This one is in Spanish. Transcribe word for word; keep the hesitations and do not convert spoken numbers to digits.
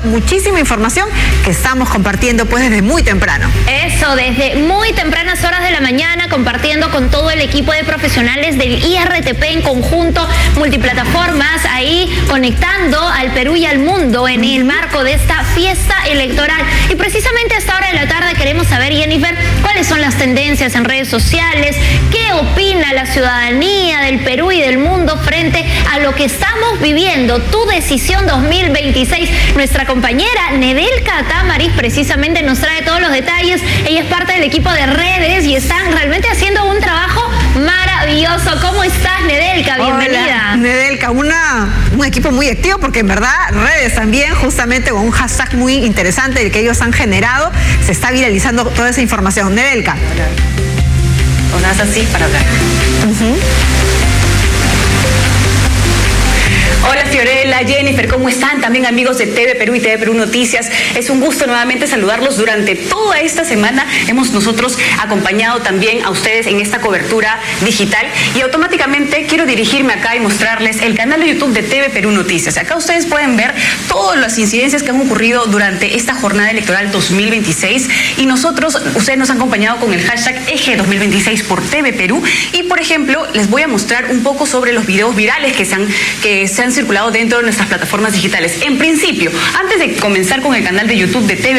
muchísima información que estamos compartiendo pues desde muy temprano. Eso, desde muy tempranas horas de la mañana, compartiendo con todo el equipo de profesionales del I R T P en conjunto, multiplataformas, ahí conectando al Perú y al mundo en el marco de esta fiesta electoral. Y precisamente a esta hora de la tarde queremos saber, Jennifer, cuáles son las tendencias en redes sociales, qué opina la ciudadanía del Perú y del mundo frente a lo que estamos viviendo. Tu decisión dos mil veintiséis. Nuestra compañera Nedelka Tamariz precisamente nos trae todos los detalles. Ella es parte del equipo de redes y están realmente haciendo un trabajo maravilloso. ¿Cómo estás, Nedelka? Bienvenida. Hola, Nedelka, una, un equipo muy activo porque en verdad redes también, justamente con un hashtag muy interesante el que ellos han generado, se está viralizando toda esa información. Nedelka. O haz así para hablar. Uh-huh. Hola Fiorella, Jennifer, ¿cómo están? También amigos de T V Perú y T V Perú Noticias. Es un gusto nuevamente saludarlos durante toda esta semana. Hemos nosotros acompañado también a ustedes en esta cobertura digital y automáticamente quiero dirigirme acá y mostrarles el canal de YouTube de T V Perú Noticias. Acá ustedes pueden ver todas las incidencias que han ocurrido durante esta jornada electoral dos mil veintiséis y nosotros, ustedes nos han acompañado con el hashtag Eje dos mil veintiséis por T V Perú y por ejemplo les voy a mostrar un poco sobre los videos virales que se han, que se han circulado dentro de nuestras plataformas digitales. En principio, antes de comenzar con el canal de YouTube de T V